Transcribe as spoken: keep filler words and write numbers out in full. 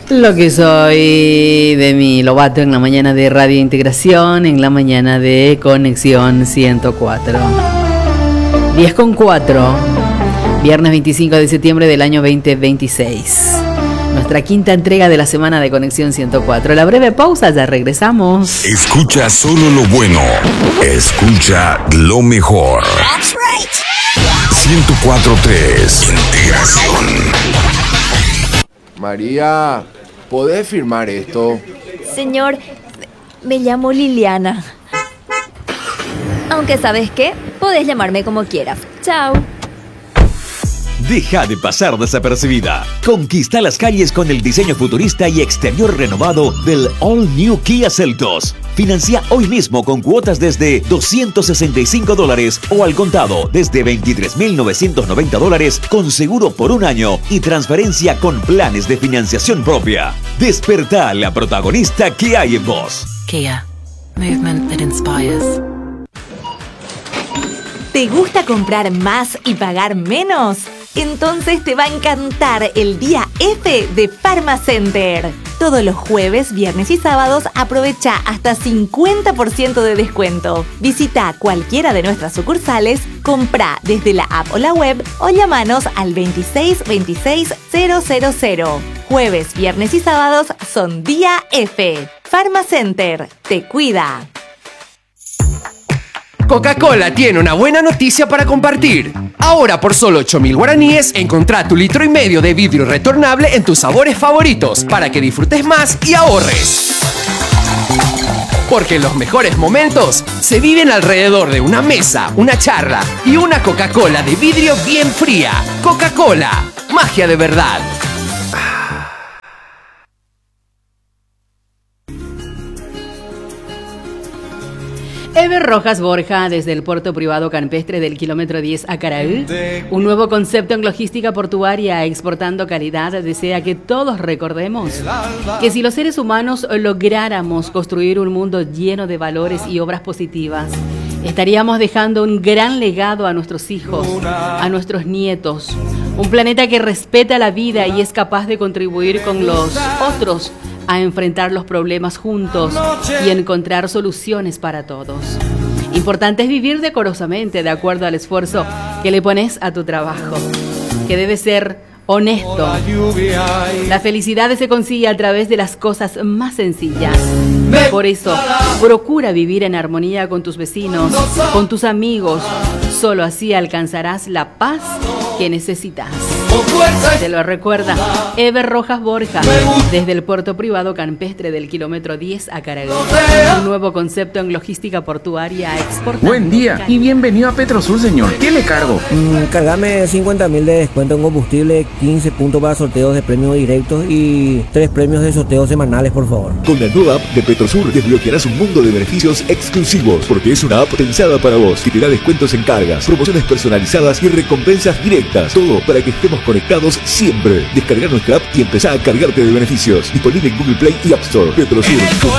Lo que soy de mi Lobato en la mañana de Radio Integración, en la mañana de Conexión ciento cuatro. diez con cuatro, viernes veinticinco de septiembre del año veinte veintiséis. Nuestra quinta entrega de la semana de Conexión ciento cuatro. La breve pausa, ya regresamos. Escucha solo lo bueno. Escucha lo mejor. That's right. ciento cuatro punto tres. Integración. María, ¿podés firmar esto? Señor, me llamo Liliana. Aunque ¿sabes qué? Podés llamarme como quieras. Chao. Deja de pasar desapercibida. Conquista las calles con el diseño futurista y exterior renovado del All New Kia Seltos. Financia hoy mismo con cuotas desde doscientos sesenta y cinco dólares o al contado desde veintitrés mil novecientos noventa dólares con seguro por un año y transferencia con planes de financiación propia. Despertá la protagonista que hay en vos. Kia. Movement that inspires. ¿Te gusta comprar más y pagar menos? Entonces te va a encantar el día F de Pharmacenter. Todos los jueves, viernes y sábados aprovecha hasta cincuenta por ciento de descuento. Visita cualquiera de nuestras sucursales, compra desde la app o la web o llámanos al veintiséis veintiséis cero cero cero. Jueves, viernes y sábados son día F. Pharmacenter te cuida. Coca-Cola tiene una buena noticia para compartir. Ahora por solo ocho mil guaraníes, encontrá tu litro y medio de vidrio retornable en tus sabores favoritos para que disfrutes más y ahorres. Porque los mejores momentos se viven alrededor de una mesa, una charla y una Coca-Cola de vidrio bien fría. Coca-Cola, magia de verdad. Eber Rojas Borja, desde el puerto privado campestre del kilómetro diez a Caraú, un nuevo concepto en logística portuaria exportando calidad, desea que todos recordemos que si los seres humanos lográramos construir un mundo lleno de valores y obras positivas, estaríamos dejando un gran legado a nuestros hijos, a nuestros nietos, un planeta que respeta la vida y es capaz de contribuir con los otros a enfrentar los problemas juntos y encontrar soluciones para todos. Importante es vivir decorosamente de acuerdo al esfuerzo que le pones a tu trabajo, que debe ser honesto. La felicidad se consigue a través de las cosas más sencillas. Por eso, procura vivir en armonía con tus vecinos, con tus amigos. Solo así alcanzarás la paz que necesitas. Te lo recuerda Eber Rojas Borja, desde el puerto privado campestre del kilómetro diez a Caraguay. Un nuevo concepto en logística portuaria exportando. Buen día y bienvenido a Petrosur, señor. ¿Qué le cargo? Mm, cargame cincuenta mil de descuento en combustible, quince puntos para sorteos de premios directos y tres premios de sorteos semanales, por favor. Con la nueva app de Petrosur desbloquearás un mundo de beneficios exclusivos, porque es una app pensada para vos, que te da descuentos en cargas, promociones personalizadas y recompensas directas. Todo para que estemos conectados siempre. Descarga nuestra app y empezá a cargarte de beneficios. Disponible en Google Play y App Store. Petrosur.